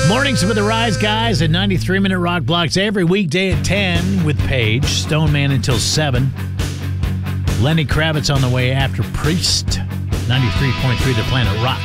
Mornings with the Rise Guys at 93-minute rock blocks every weekday at 10 with Paige. Stone Man until 7. Lenny Kravitz on the way after Priest. 93.3 The Planet Rock.